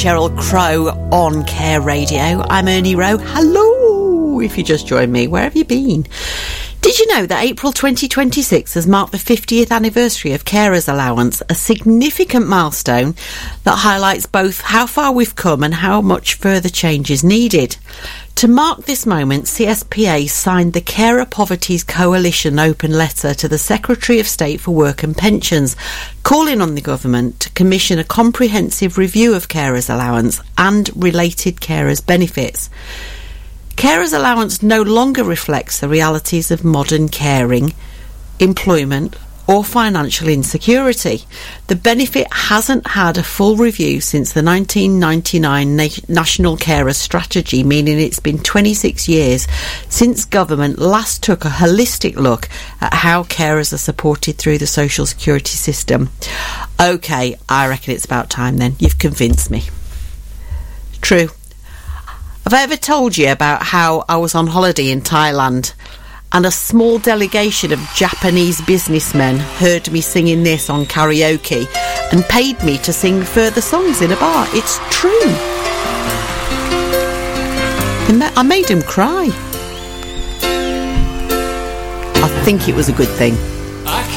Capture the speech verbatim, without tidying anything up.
Sheryl Crow on Care Radio. I'm Ernie Rowe. Hello, if you just joined me. Where have you been? Did you know that April twenty twenty-six has marked the fiftieth anniversary of Carers Allowance, a significant milestone that highlights both how far we've come and how much further change is needed? To mark this moment, C S P A signed the Carer Poverties Coalition open letter to the Secretary of State for Work and Pensions, calling on the government to commission a comprehensive review of Carers Allowance and related carers' benefits. Carers Allowance no longer reflects the realities of modern caring, employment or financial insecurity. The benefit hasn't had a full review since the nineteen ninety-nine Na- National Carers Strategy, meaning it's been twenty-six years since government last took a holistic look at how carers are supported through the social security system. OK, I reckon it's about time then. You've convinced me. True. Have I ever told you about how I was on holiday in Thailand and a small delegation of Japanese businessmen heard me singing this on karaoke and paid me to sing further songs in a bar? It's true. I made them cry. I think it was a good thing.